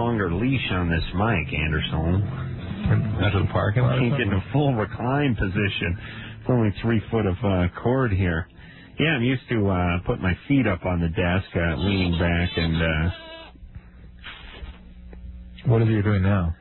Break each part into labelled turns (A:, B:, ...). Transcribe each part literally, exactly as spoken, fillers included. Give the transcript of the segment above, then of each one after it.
A: longer leash on this mic, Anderson.
B: That's a parking lot.
A: Can't get in a full recline position. It's only three foot of uh, cord here. Yeah, I'm used to uh, put my feet up on the desk, uh, leaning back, and... Uh,
B: what is it you're doing now?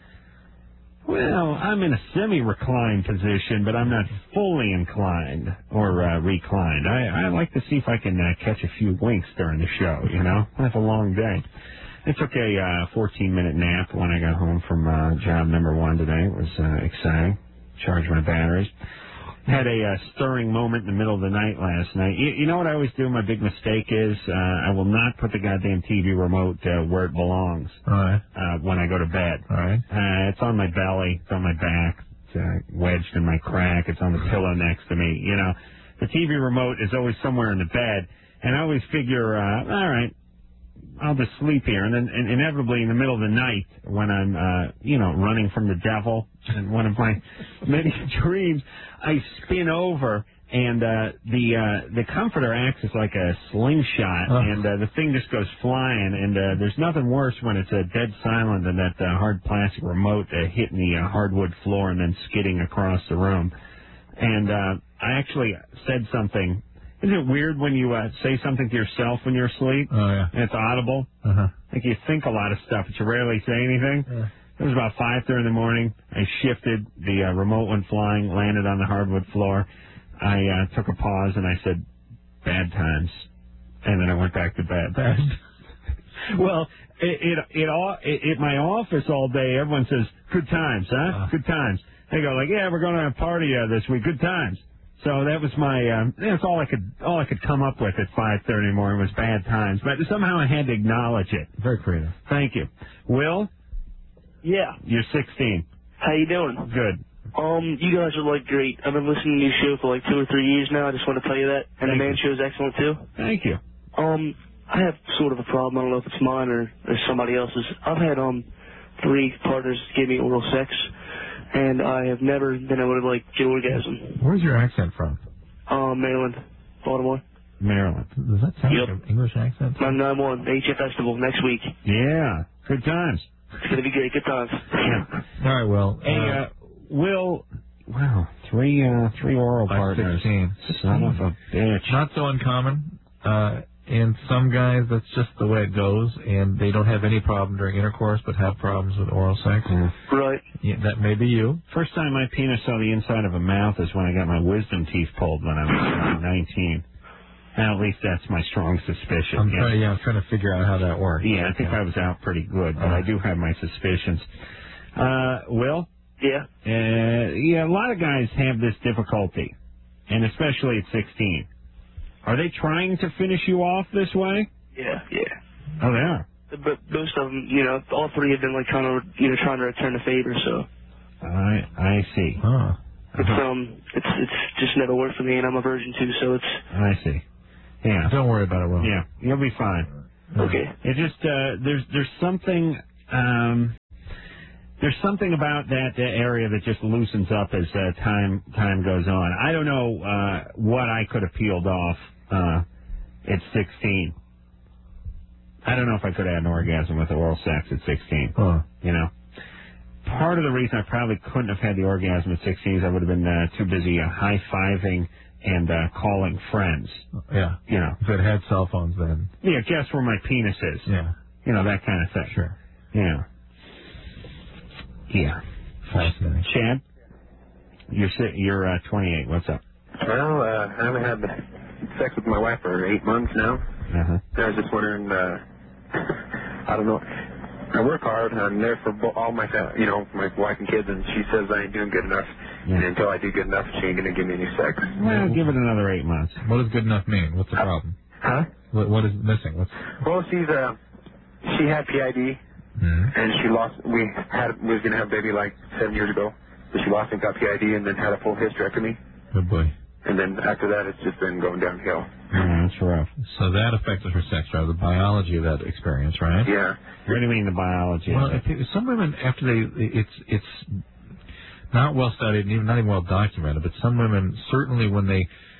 A: Well, I'm in a semi-reclined position, but I'm not fully inclined or uh, reclined. I, I like to see if I can uh, catch a few winks during the show, you know? I have a long day. I took a uh, fourteen-minute nap when I got home from uh, job number one today. It was uh, exciting. Charged my batteries. Had a uh, stirring moment in the middle of the night last night. You, you know what I always do? My big mistake is uh, I will not put the goddamn T V remote uh, where it belongs.
B: All right.
A: Uh, when I go to bed.
B: All right.
A: Uh, it's on my belly. It's on my back. It's uh, wedged in my crack. It's on the pillow next to me. You know, the T V remote is always somewhere in the bed, and I always figure, uh, all right, I'll just sleep here. And then and inevitably in the middle of the night when I'm, uh, you know, running from the devil in one of my many dreams, I spin over and uh, the uh, the comforter acts as like a slingshot,
B: oh.
A: and uh, the thing just goes flying. And uh, there's nothing worse when it's uh, dead silent than that uh, hard plastic remote uh, hitting the uh, hardwood floor and then skidding across the room. And uh, I actually said something. Isn't it weird when you uh, say something to yourself when you're asleep?
B: Oh, yeah.
A: And it's audible?
B: Uh-huh.
A: Like you think a lot of stuff, but you rarely say anything.
B: Yeah.
A: It was about five thirty in the morning. I shifted. The uh, remote went flying, landed on the hardwood floor. I uh, took a pause, and I said, bad times. And then I went back to bed.
B: Bad.
A: Well, it, it, it all, it, at my office all day, everyone says, good times, huh? Uh. Good times. They go like, yeah, we're going to a party uh, this week. Good times. So that was my, um, that's all I could, all I could come up with at five thirty in the morning was bad times. But somehow I had to acknowledge it.
B: Very creative.
A: Thank you. Will?
C: Yeah.
A: You're sixteen.
C: How you doing?
A: Good.
C: Um, you guys are like great. I've been listening to your show for like two or three years now. I just want to tell you that. And
A: Thank
C: the man
A: you.
C: show is excellent too.
A: Thank you.
C: Um, I have sort of a problem. I don't know if it's mine or, or somebody else's. I've had um three partners give me oral sex, and I have never been able to like get orgasm.
B: Where's your accent from?
C: Um, Maryland, Baltimore.
A: Maryland.
B: Does that sound
C: Yep.
B: like an English accent?
C: nine nine one H F Festival next week.
A: Yeah. Good times.
C: It's gonna be great. Good times.
A: Yeah.
B: All right, well.
A: Hey, uh, uh, Will, wow, three, uh, three oral
B: By
A: partners.
B: sixteen.
A: Son of a bitch.
B: Not so uncommon. Uh, and some guys, that's just the way it goes, and they don't have any problem during intercourse, but have problems with oral sex.
A: Mm.
C: Right.
B: Yeah, that may be you.
A: First time my penis saw the inside of a mouth is when I got my wisdom teeth pulled when I was uh, nineteen. And at least that's my strong suspicion.
B: I'm
A: yeah.
B: trying, yeah, I'm trying to figure out how that works.
A: Yeah, I think
B: yeah.
A: I was out pretty good, but
B: uh-huh.
A: I do have my suspicions. Uh, Will?
C: Yeah.
A: Uh, yeah, a lot of guys have this difficulty, and especially at sixteen. Are they trying to finish you off this way?
C: Yeah, yeah.
A: Oh, they are.
C: But most of them, you know, all three have been like kind of, you know, trying to return the favor. So.
A: I I see.
B: Huh.
C: It's um, it's it's just never worked for me, and I'm a virgin too, so it's.
A: I see. Yeah.
B: Don't worry about it, Will.
A: Yeah, you'll be fine.
C: Okay.
A: It just uh, there's there's something um, there's something about that uh, area that just loosens up as uh, time time goes on. I don't know uh, what I could have peeled off uh, at sixteen. I don't know if I could have had an orgasm with oral sex at sixteen.
B: Huh.
A: You know. Part of the reason I probably couldn't have had the orgasm at sixteen is I would have been uh, too busy uh, high-fiving and uh, calling friends.
B: Yeah.
A: You know.
B: If it had cell phones then.
A: Yeah, guess where my penis is.
B: Yeah.
A: You know, that kind of thing.
B: Sure.
A: Yeah. Yeah.
B: Fascinating.
A: Chad? You're si- you're uh, twenty-eight. What's up?
D: Well, uh, I haven't had sex with my wife for eight months now.
A: Uh-huh.
D: I was just wondering, uh, I don't know. I work hard. I'm there for bo- all my, fa- you know, my wife and kids, and she says I ain't doing good enough.
A: Yeah.
D: And until I do good enough, she ain't going to give me any sex.
A: Well, give it another eight months.
B: What does good enough mean? What's the problem?
D: Huh?
B: What, what is missing? What's...
D: Well, she's, uh, she had P I D,
B: mm-hmm.
D: and she lost, we had, we was going to have a baby like seven years ago, but she lost and got P I D and then had a full hysterectomy.
B: Good boy.
D: And then after that, it's just been going downhill.
A: Yeah, that's rough.
B: So that affected her sex drive, the biology of that experience, right?
D: Yeah.
A: What do you mean the biology?
B: Well, I think some women, after they, it's it's not well studied and even not even well documented, but some women, certainly when they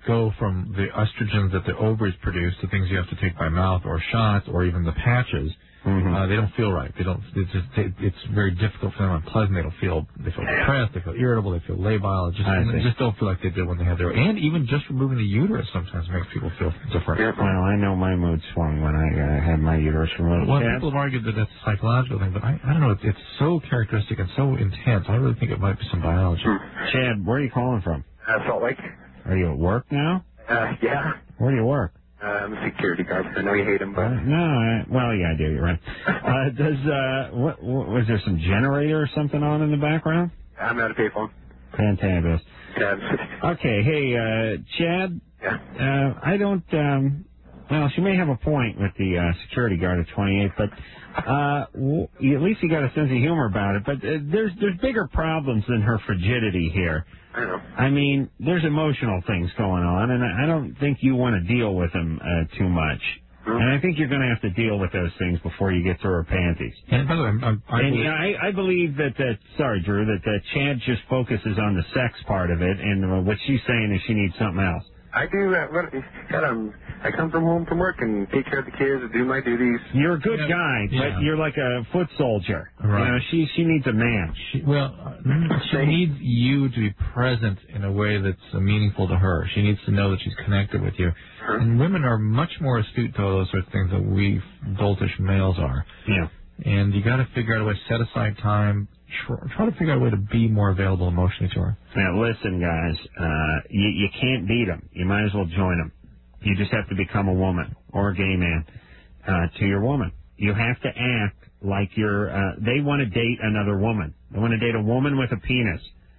B: go from the estrogens that the ovaries produce to things you have to take by mouth or shots or even the patches. Mm-hmm. Uh, they don't feel right. They don't. It's just. They, it's very difficult for them. Unpleasant. They don't feel. They feel depressed. They feel irritable. They feel labile. Just. They just don't feel like they did when they had their. And even just removing the uterus sometimes makes people feel different.
A: Yeah, well, I know my mood swung when I uh, had my uterus removed.
B: Well, people have argued that that's a psychological thing, but I, I don't know. It's, it's so characteristic and so intense. I really think it might be some biology.
A: Chad, where are you calling from?
D: Uh, Salt Lake.
A: Are you at work now?
D: Uh, yeah.
A: Where do you work?
D: Uh, I'm a security guard. I know you hate him, but...
A: Uh, no, I, well, yeah, I do. You're right. Uh, does, uh, what, what, was there some generator or something on in the background?
D: I'm out of payphone.
A: Fantabulous.
D: Chad.
A: Okay, hey, uh, Chad?
D: Yeah.
A: Uh, I don't, um, well, she may have a point with the, uh, security guard at twenty-eight, but, uh, w- at least you got a sense of humor about it, but uh, there's, there's bigger problems than her frigidity here.
D: I know.
A: I mean, there's emotional things going on, and I don't think you want to deal with them uh, too much. Mm-hmm. And I think you're going to have to deal with those things before you get through her panties.
B: And by the way, I'm, I'm, I,
A: and,
B: believe...
A: yeah, I, I believe that, that, sorry, Drew, that, that Chad just focuses on the sex part of it, and uh, what she's saying is she needs something else.
D: I do. Uh, what, God, I'm, I come from home from work and take care of the kids and do my duties.
A: You're a good
B: yeah,
A: guy,
B: yeah.
A: but you're like a foot soldier.
B: Right.
A: You know, she she needs a man.
B: She, well, she needs you to be present in a way that's uh, meaningful to her. She needs to know that she's connected with you. Huh? And women are much more astute to all those sorts of things than we doltish males are.
A: Yeah.
B: And you got to figure out a way, set aside time, try, try to figure out a way to be more available emotionally to her.
A: Now, listen, guys, uh, you, you can't beat them. You might as well join them. You just have to become a woman or a gay man uh, to your woman. You have to act like you're, uh, they want to date another woman. They want to date a woman with a penis.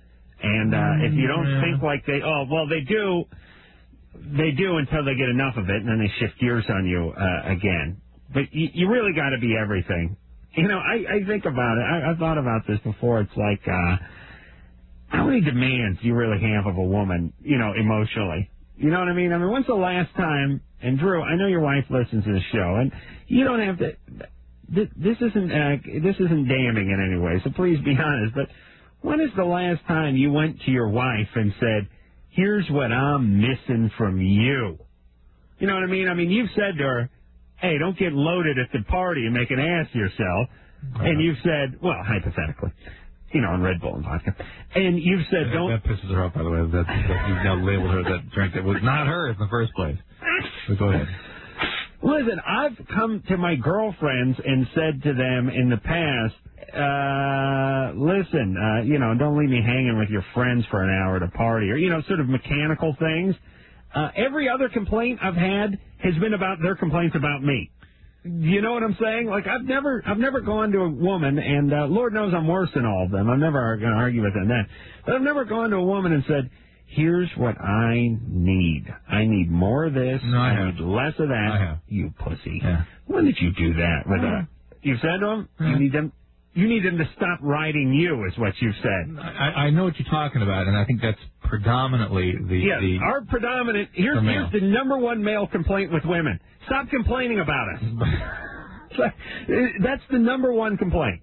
A: And uh, mm, if you don't yeah. think like they, oh, well, they do, they do until they get enough of it, and then they shift gears on you uh, again. But you, you really got to be everything. You know, I, I think about it. I, I've thought about this before. It's like, uh, how many demands do you really have of a woman, you know, emotionally? You know what I mean? I mean, when's the last time, and Drew, I know your wife listens to the show, and you don't have to, this, this isn't, uh, this isn't damning in any way, so please be honest, but when is the last time you went to your wife and said, here's what I'm missing from you? You know what I mean? I mean, you've said to her, hey, don't get loaded at the party and make an ass of yourself. Uh-huh. And you've said, well, hypothetically, you know, on Red Bull and vodka. And you've said,
B: yeah,
A: don't...
B: That pisses her off, by the way, that, that you've now labeled her that drink that was not hers in the first place. So go ahead.
A: Listen, I've come to my girlfriends and said to them in the past, uh, listen, uh, you know, don't leave me hanging with your friends for an hour at a party, or, you know, sort of mechanical things. Uh, every other complaint I've had has been about their complaints about me. You know what I'm saying? Like, I've never, I've never gone to a woman, and uh, Lord knows I'm worse than all of them. I'm never going to argue with them then. But I've never gone to a woman and said, here's what I need. I need more of this.
B: No, I,
A: I need less of that.
B: I have.
A: You pussy.
B: Yeah.
A: When did you do that? With a, you said to them,
B: yeah.
A: you need them. You need them to stop riding you, is what you've said.
B: I, I know what you're talking about, and I think that's predominantly the...
A: Yes,
B: the,
A: our predominant... Here's, the here's the number one male complaint with women. Stop complaining about us. That's the number one complaint.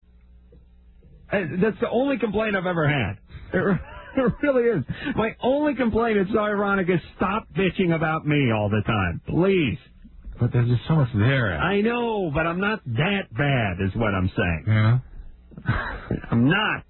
A: That's the only complaint I've ever had. It really is. My only complaint, it's so ironic, is stop bitching about me all the time. Please.
B: But there's just so much there.
A: I know, but I'm not that bad, is what I'm saying.
B: Yeah.
A: I'm not.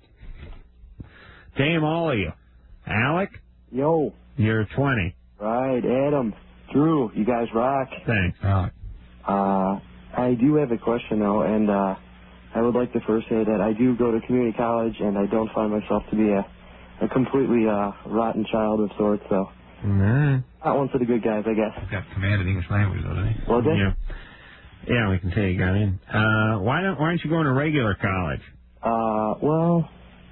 A: Damn all of you. Alec?
E: Yo.
A: You're twenty.
E: Right, Adam. Drew, you guys rock.
A: Thanks.
B: Alec.
E: Uh, I do have a question, though, and uh, I would like to first say that I do go to community college, and I don't find myself to be a, a completely uh, rotten child of sorts, so...
A: Mm-hmm.
E: Not one for the good guys, I guess.
B: He's got commanded English language, doesn't he?
E: Well,
A: yeah. Yeah, we can tell you got in. Uh, why don't why aren't you going to regular college?
E: Uh, well,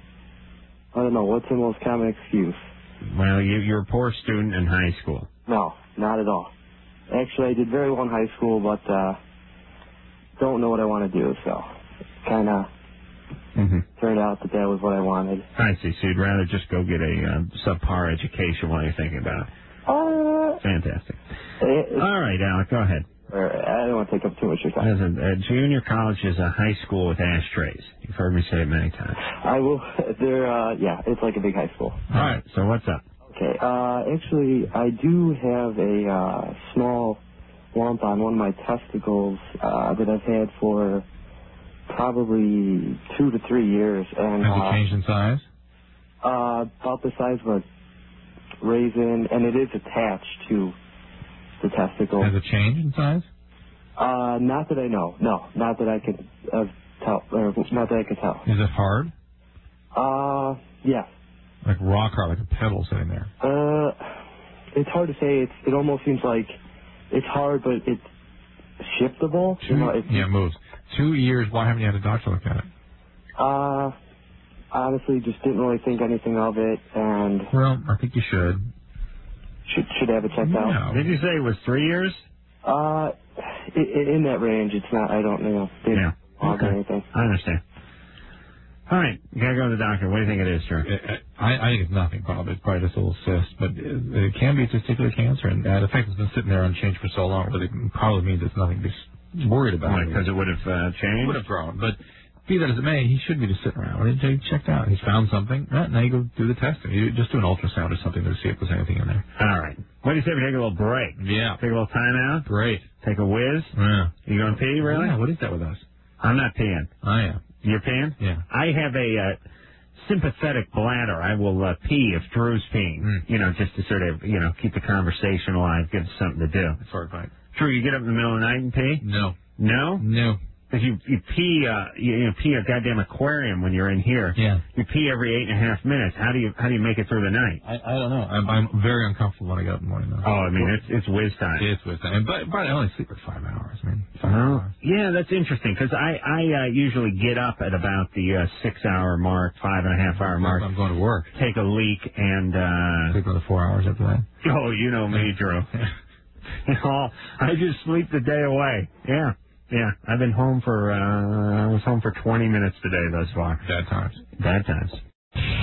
E: I don't know. What's the most common excuse?
A: Well, you, you're a poor student in high school.
E: No, not at all. Actually, I did very well in high school, but uh, don't know what I want to do, so kind of mm-hmm. turned out that that was what I wanted.
A: I see. So you'd rather just go get a uh, subpar education while you're thinking about it.
E: Uh,
A: Fantastic.
E: It,
A: All right, Alec, go ahead.
E: I don't want to take up too much of your time.
A: Listen, uh, junior college is a high school with ashtrays. You've heard me say it many times.
E: I will. They're, uh, yeah, it's like a big high school.
A: All right, so what's up?
E: Okay. Uh, actually, I do have a uh, small lump on one of my testicles uh, that I've had for probably two to three years. And
B: Has
E: uh,
B: it changed in size?
E: Uh, about the size of a raisin, and it is attached to the testicle.
B: Has it changed in size?
E: Uh, not that I know. No, not that I can uh, tell. Or not that I can tell.
B: Is it hard?
E: Uh, yes.
B: Like rock hard, like a pebble sitting there.
E: Uh, it's hard to say. It's it almost seems like it's hard, but it's shiftable.
B: Two,
E: you know, it's,
B: yeah, it moves. Two years. Why haven't you had a doctor look at it?
E: Uh, honestly, just didn't really think anything of it, and
B: Well, I think you should.
E: should should have it checked out.
B: Yeah.
A: Did you say it was three years?
E: Uh, in, in that range, it's not. I don't know. It's
A: Yeah.
E: not
A: Okay.
E: anything.
A: I understand. All right, you gotta go to the doctor. What do you think it is, sir?
B: I, I think it's nothing, probably. It's probably just a little cyst, but it, it can be testicular cancer, and uh, the fact it's been sitting there unchanged for so long really probably means it's nothing to be worried about.
A: Because it would have uh,
B: It
A: changed?
B: would have grown, but be that as it may, he shouldn't be just sitting around. When he checked out, he's found something. Right, now you go do the testing. You just do an ultrasound or something to see if there's anything in there.
A: All right. What do you say we take a little break?
B: Yeah.
A: Take a little time out?
B: Great.
A: Take a whiz?
B: Yeah.
A: You going to pee, really?
B: Yeah, what is that with us?
A: I'm not peeing.
B: I am.
A: You're peeing?
B: Yeah.
A: I have a uh, sympathetic bladder. I will uh, pee if Drew's peeing,
B: Mm.
A: you know, just to sort of, you know, keep the conversation alive, give us something to do.
B: It's hard, right?
A: Drew, you get up in the middle of the night and pee?
B: No.
A: No?
B: No.
A: Because you, you pee, uh, you, you know, pee a goddamn aquarium when you're in here.
B: Yeah.
A: You pee every eight and a half minutes. How do you, how do you make it through the night?
B: I, I don't know. I'm, I'm very uncomfortable when I get up in the morning, though.
A: Oh, I mean, it's, it's whiz time.
B: It's with that. And but, but I only sleep for five hours. I mean, five
A: Oh,
B: hours.
A: yeah, that's interesting because I I uh, usually get up at about the uh, six-hour mark, five and a half hour mark.
B: I'm going to work.
A: Take a leak and uh
B: Sleep another four hours after that.
A: oh, you know me, Drew. oh, I just sleep the day away. Yeah, yeah. I've been home for uh I was home for twenty minutes today thus far.
B: Bad times.
A: Bad times.